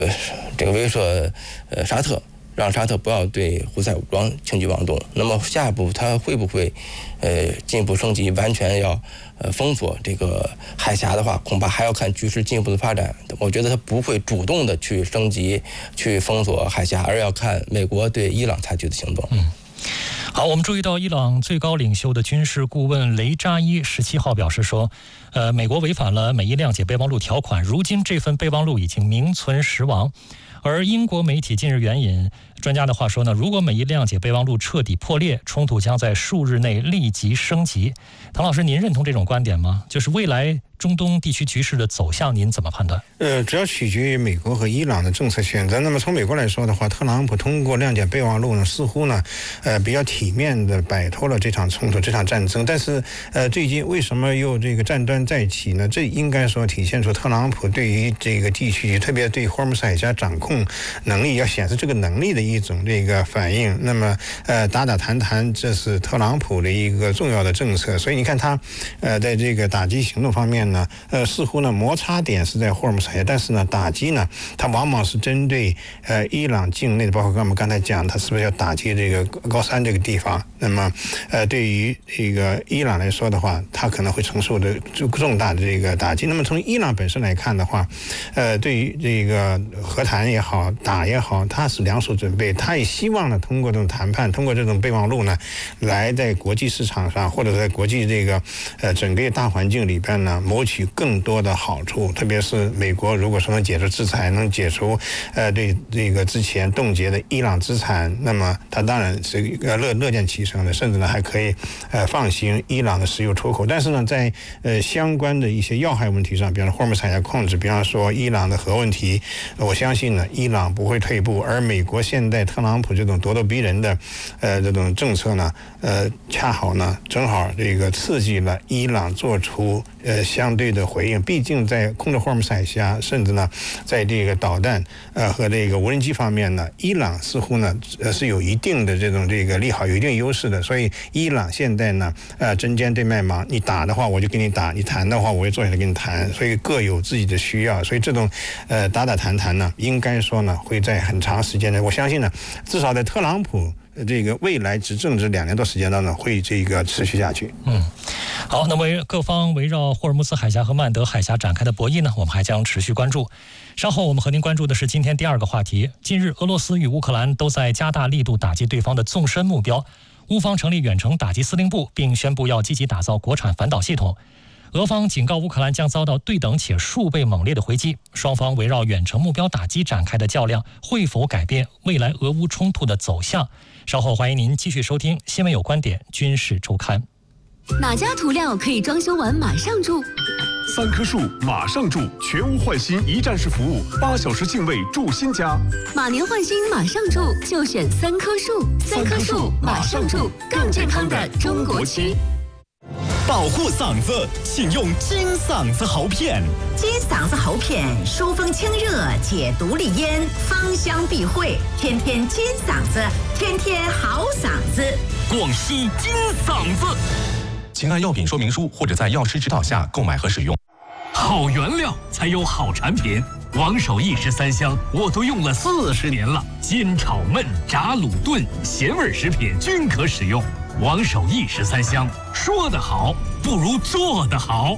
这个威慑沙特，让沙特不要对胡塞武装轻举妄动。那么下一步他会不会进一步升级，完全要封锁这个海峡的话，恐怕还要看局势进一步的发展。我觉得他不会主动的去升级、去封锁海峡，而要看美国对伊朗采取的行动。 好，我们注意到伊朗最高领袖的军事顾问雷扎伊17号表示说，美国违反了美伊谅解备忘录条款，如今这份备忘录已经名存实亡。而英国媒体近日援引专家的话说呢，如果美伊谅解备忘录彻底破裂，冲突将在数日内立即升级。唐老师，您认同这种观点吗？就是未来中东地区局势的走向，您怎么判断？ 主要取决于美国和伊朗的政策选择。那么从美国来说的话，特朗普通过谅解备忘录呢，似乎呢，比较体面的摆脱了这场冲突、这场战争。但是，最近为什么又这个战端再起呢？这应该说体现出特朗普对于这个地区，特别对霍尔木兹海峡掌控能力，要显示这个能力的一种这个反应。那么，打打谈谈，这是特朗普的一个重要的政策。所以你看他，在这个打击行动方面呢，似乎呢摩擦点是在霍尔木兹海峡，但是呢打击呢，它往往是针对伊朗境内的，包括我们刚才讲，它是不是要打击这个高山这个地方？那么对于这个伊朗来说的话，它可能会承受的重大的这个打击。那么从伊朗本身来看的话，对于这个和谈也好，打也好，它是两手准备，它也希望呢通过这种谈判，通过这种备忘录呢，来在国际市场上或者在国际这个整个大环境里边呢，谋取更多的好处。特别是美国如果说能解除制裁，能解除对这个之前冻结的伊朗资产，那么它当然是乐见其成的，甚至呢还可以放行伊朗的石油出口。但是呢，在相关的一些要害问题上，比方说霍尔木兹海峡控制，比方说伊朗的核问题，我相信呢，伊朗不会退步。而美国现在特朗普这种咄咄逼人的这种政策呢，恰好呢正好这个刺激了伊朗做出相对的回应。毕竟在控制霍尔木兹海峡，甚至呢在这个导弹和这个无人机方面呢，伊朗似乎呢是有一定的这个利好，有一定优势的。所以伊朗现在呢针尖对麦芒，你打的话我就给你打，你谈的话我也坐下来跟你谈，所以各有自己的需要。所以这种打打谈谈呢，应该说呢会在很长时间内，我相信呢至少在特朗普这个未来执政这2年多时间当中会这个持续下去。 好，那么各方围绕霍尔木兹海峡和曼德海峡展开的博弈呢，我们还将持续关注。稍后我们和您关注的是今天第2个话题。近日，俄罗斯与乌克兰都在加大力度打击对方的纵深目标，乌方成立远程打击司令部，并宣布要积极打造国产反导系统。俄方警告乌克兰将遭到对等且数倍猛烈的回击，双方围绕远程目标打击展开的较量会否改变未来俄乌冲突的走向？稍后欢迎您继续收听《新闻有观点·军事周刊》。 哪家涂料可以装修完马上住 ？3棵树马上住，全屋换新一站式服务，8小时净位住新家。 马年换新马上住，就选3棵树。3棵树马上住，更健康的中国区。 保护嗓子，请用金嗓子喉片。 金嗓子喉片疏风清热，解毒利咽，芳香避秽，天天金嗓子，天天好嗓子。 广西金嗓子，请按药品说明书或者在药师指导下购买和使用。 好原料才有好产品。王守义13香我都用了40年了，煎炒焖炸卤炖咸味食品均可使用。王守义13香，说得好不如做得好。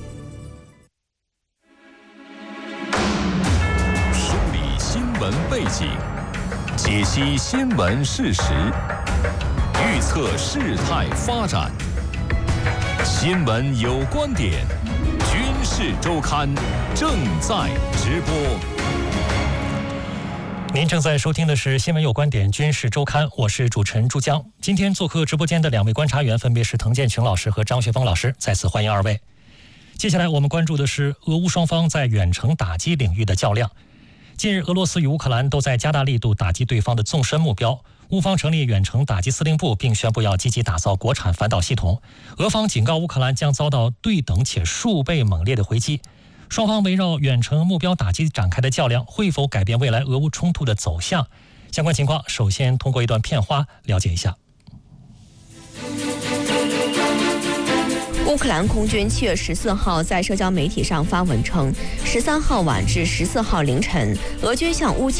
梳理新闻背景，解析新闻事实，预测事态发展。新闻有观点，军事周刊正在直播。 您正在收听的是《新闻有观点·军事周刊》，我是主持人朱江。今天做客直播间的2位观察员分别是滕建群老师和张学峰老师，再次欢迎2位。接下来我们关注的是俄乌双方在远程打击领域的较量。近日，俄罗斯与乌克兰都在加大力度打击对方的纵深目标。乌方成立远程打击司令部，并宣布要积极打造国产反导系统。俄方警告乌克兰将遭到对等且数倍猛烈的回击。双方围绕远程目标打击展开的较量，会否改变未来俄乌冲突的走向？相关情况，首先通过一段片花了解一下。 乌克兰空军7月14号在社交媒体上发文称，13号晚至14号凌晨，俄军向乌